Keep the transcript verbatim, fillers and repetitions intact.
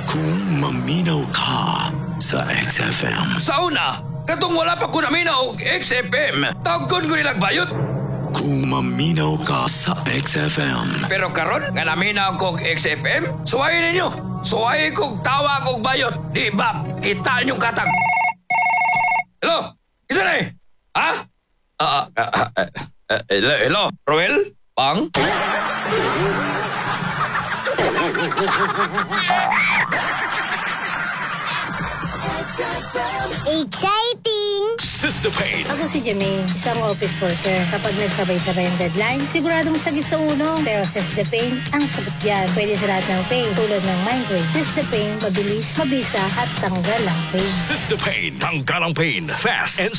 Kung maminaw ka sa X F M. Sa una, katong wala pa ko namin og X F M, tawgon ko nilang bayot. Kung maminaw ka sa X F M. Pero karon nga namin ako og X F M, suwayin ninyo. Suwayin kong tawa kong bayot. Di ba, kita niyong katag. Hello? Isa na eh? Ha? Ah, ah, ah, ah, ah, hello, hello? Roel? Pang? Exciting! Sister Pain. Ako si Jamie, isang office worker. Kapag nagsabay-sabay ang deadline, siguradong sakit sa ulo. Pero Sistapain, ang sagot yan. Pwede sa lahat ng pain, tulad ng migraine. Sistapain, mabilis, mabisa, at tanggal ang pain. Sister Pain. Tanggal ang pain. Fast and